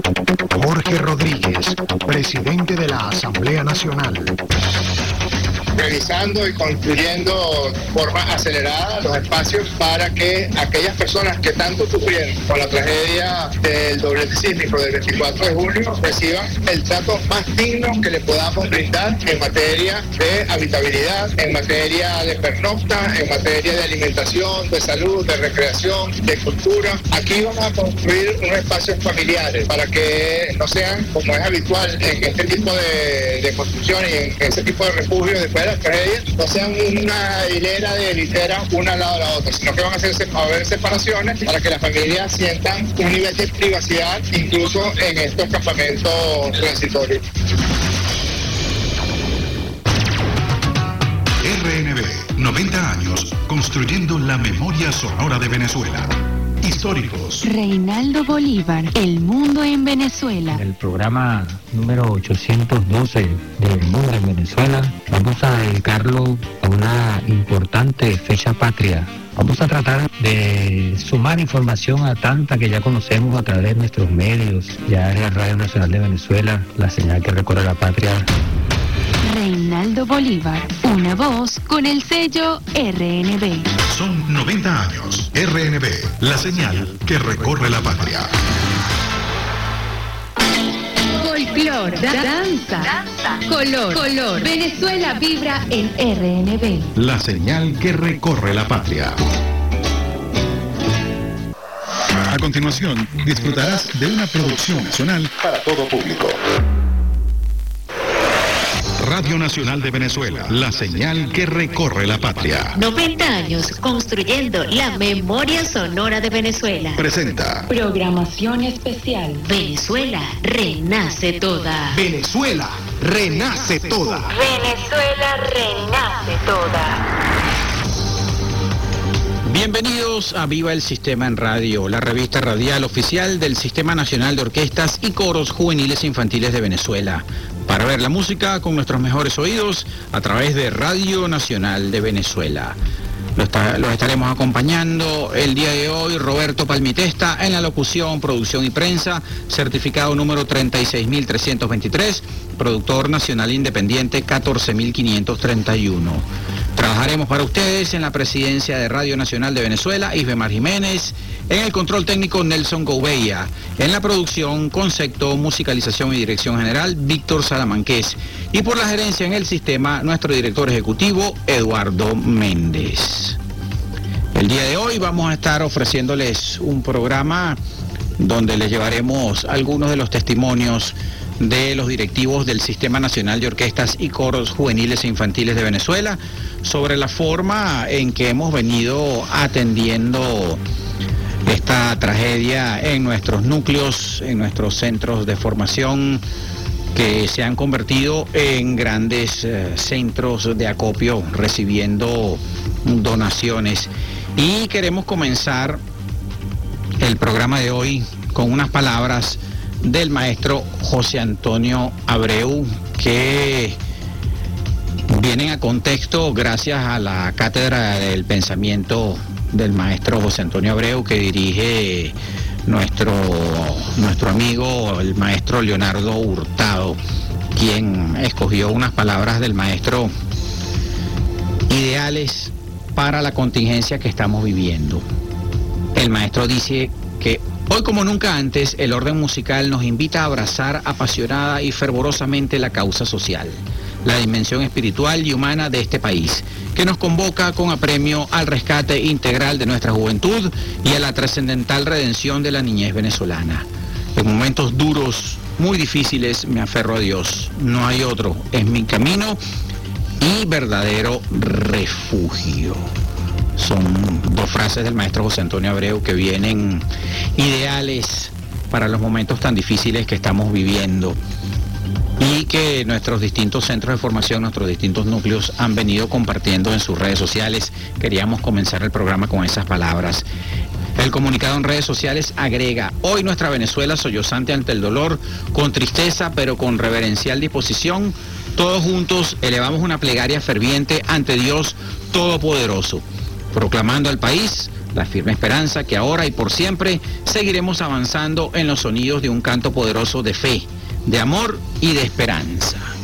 Speaker 13: Jorge Rodríguez, presidente de la Asamblea Nacional. revisando y construyendo de forma acelerada los espacios para que aquellas personas que tanto sufrieron con la tragedia del doblete sísmico del veinticuatro de junio reciban el trato más digno que le podamos brindar en materia de habitabilidad, en materia de pernocta, en materia de alimentación, de salud, de recreación, de cultura. Aquí vamos a construir unos espacios familiares para que no sean, como es habitual en este tipo de, de construcción y en ese tipo de refugios después de las tragedias, no sean una hilera de literas una al lado de la otra, sino que van a, hacer, a haber separaciones para que las familias sientan un nivel de privacidad incluso en estos campamentos transitorios.
Speaker 8: R N B, noventa años, construyendo la memoria sonora de Venezuela. Históricos.
Speaker 14: Reinaldo Bolívar, El Mundo en Venezuela.
Speaker 15: En el programa número ochocientos doce del Mundo en Venezuela, vamos a dedicarlo a una importante fecha patria. Vamos a tratar de sumar información a tanta que ya conocemos a través de nuestros medios. Ya es la Radio Nacional de Venezuela, la señal que recorre la patria.
Speaker 14: Reinaldo Bolívar, una voz con el sello R N B.
Speaker 8: Son noventa años. R N B, la señal que recorre la patria.
Speaker 14: Folclor, da- danza, danza, color, color. Venezuela vibra en R N B.
Speaker 8: La señal que recorre la patria. A continuación, disfrutarás de una producción nacional para todo público. Radio Nacional de Venezuela, la señal que recorre la patria.
Speaker 9: noventa años construyendo la memoria sonora de Venezuela.
Speaker 8: Presenta
Speaker 14: Programación especial.
Speaker 9: Venezuela renace toda.
Speaker 8: Venezuela renace toda.
Speaker 14: Venezuela renace toda.
Speaker 16: Bienvenidos a Viva el Sistema en Radio, la revista radial oficial del Sistema Nacional de Orquestas y Coros Juveniles e Infantiles de Venezuela. Para ver la música con nuestros mejores oídos a través de Radio Nacional de Venezuela. Los está, lo estaremos acompañando el día de hoy Roberto Palmitesta en la locución, producción y prensa, certificado número treinta y seis mil trescientos veintitrés, productor nacional independiente catorce mil quinientos treinta y uno. Trabajaremos para ustedes en la presidencia de Radio Nacional de Venezuela, Isbemar Jiménez, en el control técnico Nelson Gouveia, en la producción, concepto, musicalización y dirección general Víctor Salamanqués, y por la gerencia en el sistema nuestro director ejecutivo Eduardo Méndez. El día de hoy vamos a estar ofreciéndoles un programa donde les llevaremos algunos de los testimonios de los directivos del Sistema Nacional de Orquestas y Coros Juveniles e Infantiles de Venezuela sobre la forma en que hemos venido atendiendo esta tragedia en nuestros núcleos, en nuestros centros de formación que se han convertido en grandes eh, centros de acopio recibiendo donaciones. Y queremos comenzar el programa de hoy con unas palabras del maestro José Antonio Abreu, que vienen a contexto gracias a la cátedra del pensamiento del maestro José Antonio Abreu que dirige nuestro, nuestro amigo el maestro Leonardo Hurtado, quien escogió unas palabras del maestro ideales para la contingencia que estamos viviendo. El maestro dice que hoy como nunca antes, el orden musical nos invita a abrazar apasionada y fervorosamente la causa social, la dimensión espiritual y humana de este país, que nos convoca con apremio al rescate integral de nuestra juventud y a la trascendental redención de la niñez venezolana. En momentos duros, muy difíciles, me aferro a Dios. No hay otro, es mi camino y verdadero refugio. Son dos frases del maestro José Antonio Abreu que vienen ideales para los momentos tan difíciles que estamos viviendo y que nuestros distintos centros de formación, nuestros distintos núcleos han venido compartiendo en sus redes sociales. Queríamos comenzar el programa con esas palabras. El comunicado en redes sociales agrega: hoy nuestra Venezuela sollozante ante el dolor, con tristeza pero con reverencial disposición, todos juntos elevamos una plegaria ferviente ante Dios Todopoderoso, proclamando al país la firme esperanza que ahora y por siempre seguiremos avanzando en los sonidos de un canto poderoso de fe, de amor y de esperanza.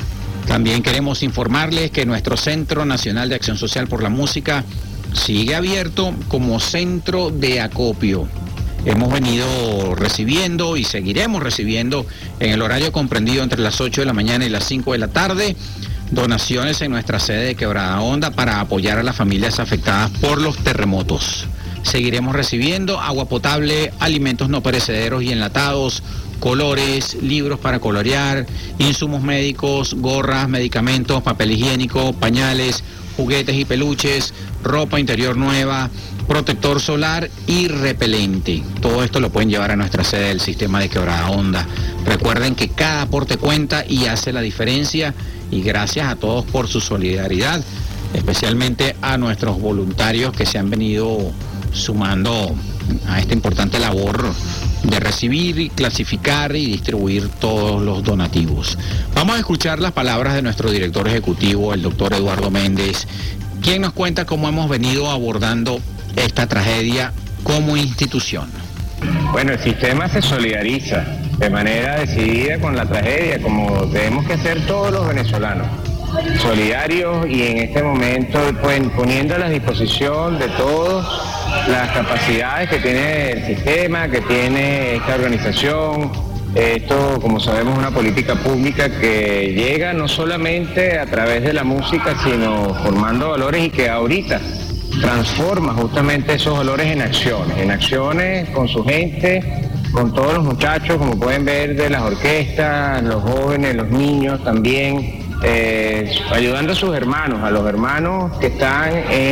Speaker 16: También queremos informarles que nuestro Centro Nacional de Acción Social por la Música sigue abierto como centro de acopio. Hemos venido recibiendo y seguiremos recibiendo en el horario comprendido entre las ocho de la mañana y las cinco de la tarde donaciones en nuestra sede de Quebrada Honda para apoyar a las familias afectadas por los terremotos. Seguiremos recibiendo agua potable, alimentos no perecederos y enlatados, colores, libros para colorear, insumos médicos, gorras, medicamentos, papel higiénico, pañales, juguetes y peluches, ropa interior nueva, protector solar y repelente. Todo esto lo pueden llevar a nuestra sede del sistema de Quebrada Honda. Recuerden que cada aporte cuenta y hace la diferencia, y gracias a todos por su solidaridad, especialmente a nuestros voluntarios que se han venido sumando a esta importante labor de recibir, clasificar y distribuir todos los donativos. Vamos a escuchar las palabras de nuestro director ejecutivo, el doctor Eduardo Méndez, quien nos cuenta cómo hemos venido abordando esta tragedia como institución.
Speaker 17: Bueno, el sistema se solidariza de manera decidida con la tragedia, como debemos que hacer todos los venezolanos, solidarios, y en este momento pues, poniendo a la disposición de todos las capacidades que tiene el sistema, que tiene esta organización. Esto, como sabemos, es una política pública que llega no solamente a través de la música, sino formando valores, y que ahorita transforma justamente esos valores en acciones, en acciones con su gente, con todos los muchachos, como pueden ver, de las orquestas, los jóvenes, los niños también, eh, ayudando a sus hermanos, a los hermanos que están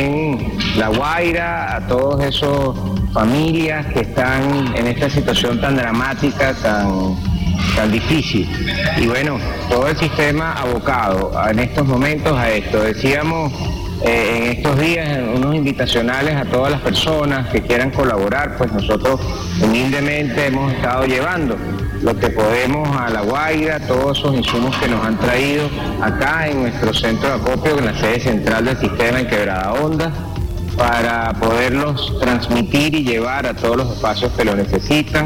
Speaker 17: en La Guaira, a todas esas familias que están en esta situación tan dramática, tan, tan difícil. Y bueno, todo el sistema abocado en estos momentos a esto. Decíamos eh, en estos días unos invitacionales a todas las personas que quieran colaborar, pues nosotros humildemente hemos estado llevando lo que podemos a La Guaira, todos esos insumos que nos han traído acá en nuestro centro de acopio, en la sede central del sistema en Quebrada Honda, para poderlos transmitir y llevar a todos los espacios que lo necesitan,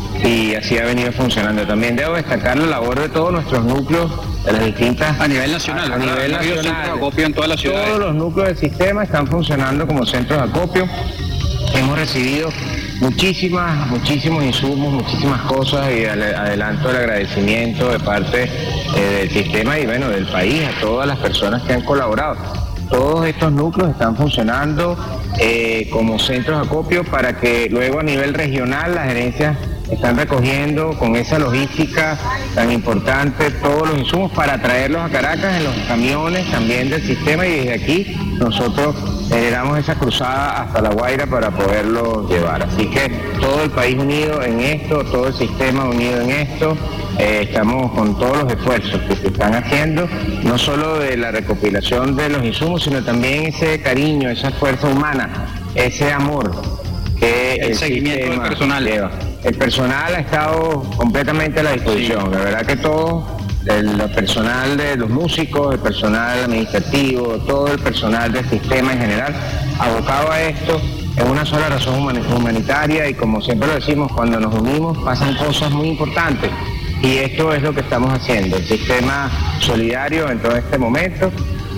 Speaker 17: y así ha venido funcionando. También debo destacar la labor de todos nuestros núcleos de las distintas...
Speaker 16: A nivel nacional,
Speaker 17: a, a nivel nacional,
Speaker 16: centro de acopio en todas las ciudades.
Speaker 17: Todos los núcleos del sistema están funcionando como centros de acopio. Hemos recibido muchísimas, muchísimos insumos, muchísimas cosas, y adelanto el agradecimiento de parte eh, del sistema y bueno, del país, a todas las personas que han colaborado. Todos estos núcleos están funcionando eh, como centros de acopio, para que luego a nivel regional las gerencias están recogiendo con esa logística tan importante todos los insumos para traerlos a Caracas en los camiones también del sistema, y desde aquí nosotros generamos esa cruzada hasta La Guaira para poderlos llevar. Así que todo el país unido en esto, todo el sistema unido en esto. Eh, estamos con todos los esfuerzos que se están haciendo, no solo de la recopilación de los insumos, sino también ese cariño, esa fuerza humana, ese amor que
Speaker 16: el, el seguimiento del personal
Speaker 17: lleva. El personal ha estado completamente a la disposición, sí. La verdad que todo, el personal de los músicos, el personal administrativo, todo el personal del sistema en general, abocado a esto, es una sola razón humanitaria, y como siempre lo decimos, cuando nos unimos pasan cosas muy importantes. Y esto es lo que estamos haciendo, el sistema solidario en todo este momento,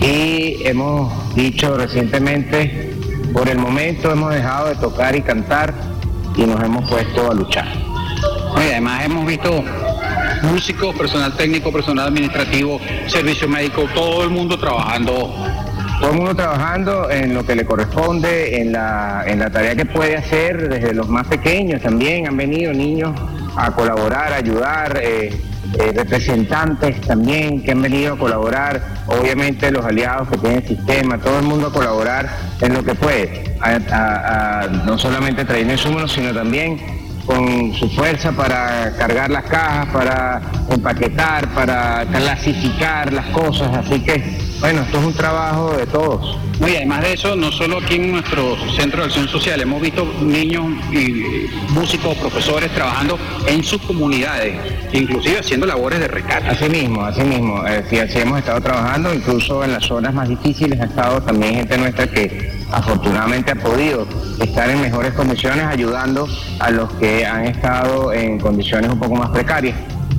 Speaker 17: y hemos dicho recientemente, por el momento hemos dejado de tocar y cantar y nos hemos puesto a luchar.
Speaker 16: Y además hemos visto músicos, personal técnico, personal administrativo, servicio médico, todo el mundo trabajando.
Speaker 17: Todo el mundo trabajando en lo que le corresponde, en la, en la tarea que puede hacer, desde los más pequeños también han venido niños a colaborar, a ayudar, eh, eh, representantes también que han venido a colaborar, obviamente los aliados que tiene el sistema, todo el mundo a colaborar en lo que puede, a, a, a, no solamente trayendo insumos, sino también con su fuerza para cargar las cajas, para empaquetar, para clasificar las cosas, así que bueno, esto es un trabajo de todos.
Speaker 16: Y además de eso, no solo aquí en nuestro Centro de Acción Social, hemos visto niños y músicos, profesores trabajando en sus comunidades, inclusive haciendo labores de rescate.
Speaker 17: Así mismo, así mismo, eh, sí, así hemos estado trabajando, incluso en las zonas más difíciles ha estado también gente nuestra que afortunadamente ha podido estar en mejores condiciones ayudando a los que han estado en condiciones un poco más precarias.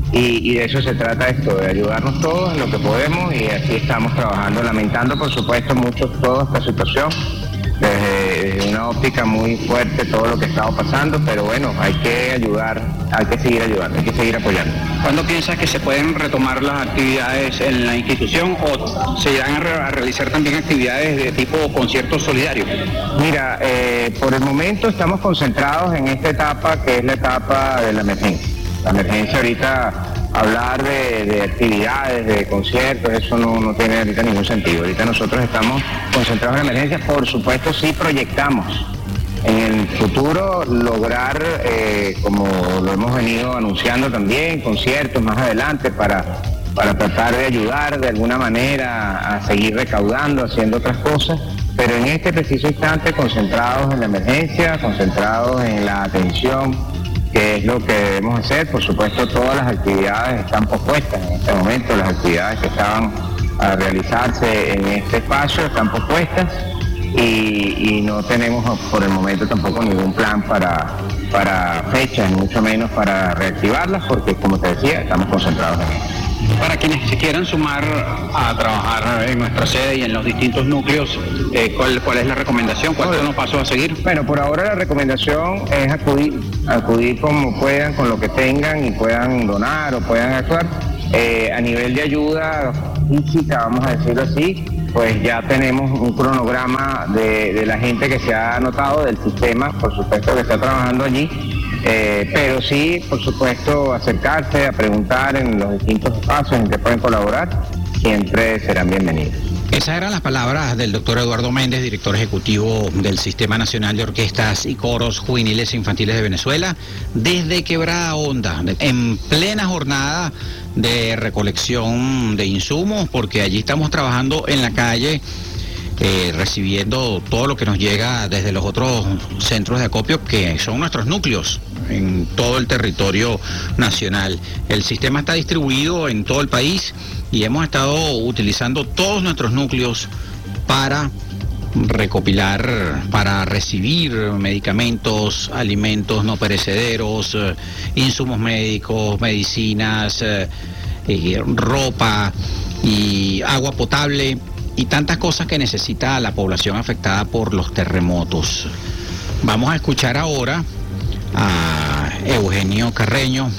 Speaker 17: Y, y de eso se trata esto, de ayudarnos todos en lo que podemos, y así estamos trabajando, lamentando por supuesto mucho toda esta situación, desde, desde una óptica muy fuerte todo lo que ha estado pasando, pero bueno, hay que ayudar, hay que seguir ayudando, hay que seguir apoyando.
Speaker 16: ¿Cuándo piensas que se pueden retomar las actividades en la institución o se irán a, re a realizar también actividades de tipo conciertos solidarios?
Speaker 17: Mira, eh, por el momento estamos concentrados en esta etapa que es la etapa de la emergencia. La emergencia ahorita, hablar de, de actividades, de conciertos, eso no, no tiene ahorita ningún sentido. Ahorita nosotros estamos concentrados en la emergencia, por supuesto sí proyectamos en el futuro lograr, eh, como lo hemos venido anunciando también, conciertos más adelante para, para tratar de ayudar de alguna manera a seguir recaudando, haciendo otras cosas, pero en este preciso instante concentrados en la emergencia, concentrados en la atención, que es lo que debemos hacer. Por supuesto, todas las actividades están pospuestas en este momento, las actividades que estaban a realizarse en este espacio están pospuestas y, y no tenemos por el momento tampoco ningún plan para, para fechas, mucho menos para reactivarlas, porque como te decía, estamos concentrados en eso.
Speaker 16: Para quienes se quieran sumar a trabajar en nuestra sede y en los distintos núcleos, eh, ¿cuál, ¿cuál es la recomendación? ¿Cuál son los pasos a seguir?
Speaker 17: Bueno, por ahora la recomendación es acudir, acudir como puedan, con lo que tengan y puedan donar o puedan actuar. Eh, a nivel de ayuda física, vamos a decirlo así, pues ya tenemos un cronograma de, de la gente que se ha anotado del sistema, por supuesto que está trabajando allí. Eh, pero sí, por supuesto, acercarse a preguntar en los distintos espacios en que pueden colaborar, siempre serán bienvenidos.
Speaker 16: Esas eran las palabras del doctor Eduardo Méndez, director ejecutivo del Sistema Nacional de Orquestas y Coros Juveniles e Infantiles de Venezuela, desde Quebrada Honda, en plena jornada de recolección de insumos, porque allí estamos trabajando en la calle, Eh, recibiendo todo lo que nos llega desde los otros centros de acopio que son nuestros núcleos en todo el territorio nacional. El sistema está distribuido en todo el país y hemos estado utilizando todos nuestros núcleos para recopilar, para recibir medicamentos, alimentos no perecederos, eh, insumos médicos, medicinas, eh, eh, ropa y agua potable y tantas cosas que necesita la población afectada por los terremotos. Vamos a escuchar ahora a Eugenio Carreño,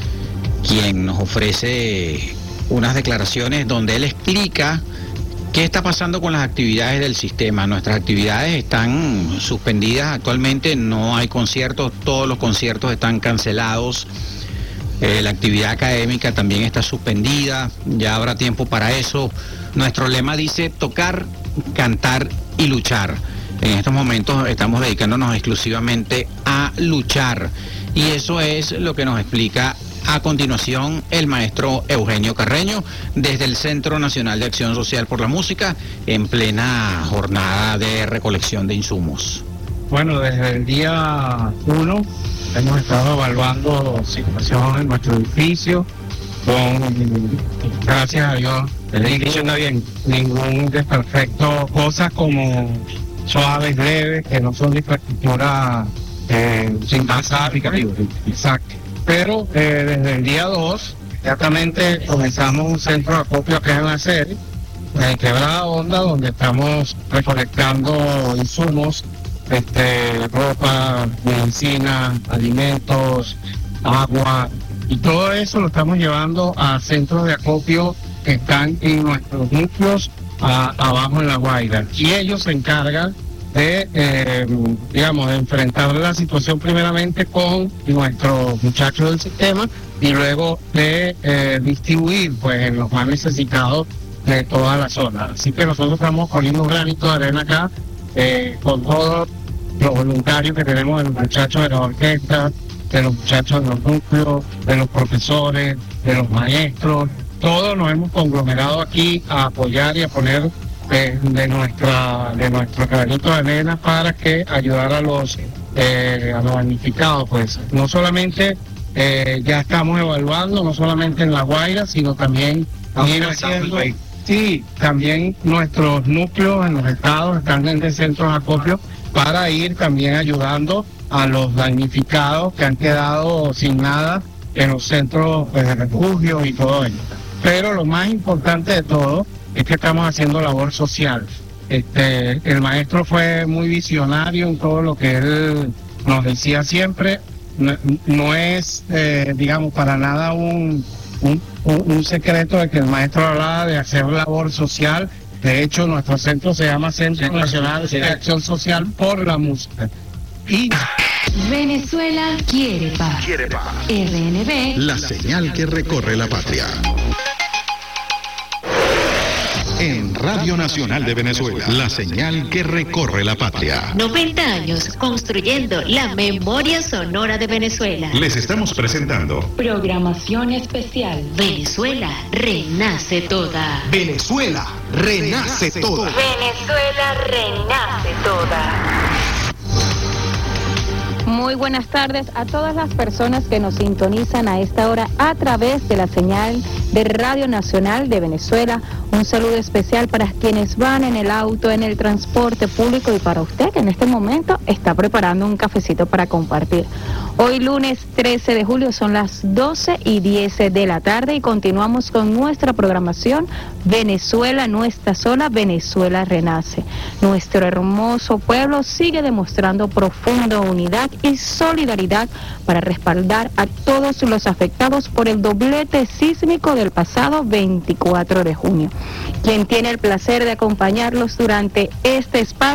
Speaker 16: quien nos ofrece unas declaraciones donde él explica qué está pasando con las actividades del sistema. Nuestras actividades están suspendidas actualmente, no hay conciertos, todos los conciertos están cancelados. Eh, la actividad académica también está suspendida, ya habrá tiempo para eso. Nuestro lema dice tocar, cantar y luchar. En estos momentos estamos dedicándonos exclusivamente a luchar y eso es lo que nos explica a continuación el maestro Eugenio Carreño desde el Centro Nacional de Acción Social por la Música en plena jornada de recolección de insumos.
Speaker 18: Bueno, desde el día uno hemos estado evaluando situación en nuestro edificio con, gracias a Dios, el edificio no bien, ningún desperfecto, cosas como suaves, leves, que no son de infraestructura eh, sin pasar, exacto. Pero eh, desde el día dos, exactamente comenzamos un centro de acopio que es en la sede, en Quebrada Honda, donde estamos recolectando insumos, este, ropa, medicina, alimentos, agua, y todo eso lo estamos llevando a centros de acopio que están en nuestros núcleos a, abajo en La Guaira. Y ellos se encargan de, eh, digamos, de enfrentar la situación primeramente con nuestros muchachos del sistema y luego de eh, distribuir pues en los más necesitados de toda la zona. Así que nosotros estamos poniendo un granito de arena acá eh, con todos los voluntarios que tenemos de los muchachos de la orquesta, de los muchachos de los núcleos, de los profesores, de los maestros. Todos nos hemos conglomerado aquí a apoyar y a poner de, de nuestra de nuestro granito de arena para que ayudar a los eh, a los damnificados. Pues no solamente eh, ya estamos evaluando, no solamente en La Guaira, sino también ir haciendo, sí, también nuestros núcleos en los estados están en el centro de acopio para ir también ayudando a los damnificados que han quedado sin nada en los centros pues, de refugio y todo ello. Pero lo más importante de todo es que estamos haciendo labor social. Este, el maestro fue muy visionario en todo lo que él nos decía siempre. No, no es, eh, digamos, para nada un, un, un secreto de que el maestro hablaba de hacer labor social. De hecho, nuestro centro se llama Centro Nacional de Acción Social por la Música. Y
Speaker 14: Venezuela quiere paz.
Speaker 8: Quiere paz.
Speaker 14: R N B,
Speaker 8: La señal que recorre la patria. En Radio Nacional de Venezuela, la señal que recorre la patria.
Speaker 9: noventa años construyendo la memoria sonora de Venezuela.
Speaker 8: Les estamos presentando
Speaker 14: programación especial.
Speaker 9: Venezuela renace toda.
Speaker 8: Venezuela renace toda.
Speaker 9: Venezuela renace toda.
Speaker 7: Muy buenas tardes a todas las personas que nos sintonizan a esta hora a través de la señal de Radio Nacional de Venezuela. Un saludo especial para quienes van en el auto, en el transporte público y para usted que en este momento está preparando un cafecito para compartir. Hoy lunes trece de julio son las doce y diez de la tarde y continuamos con nuestra programación Venezuela no está sola, Venezuela renace. Nuestro hermoso pueblo sigue demostrando profunda unidad y solidaridad para respaldar a todos los afectados por el doblete sísmico del pasado veinticuatro de junio. Quien tiene el placer de acompañarlos durante este espacio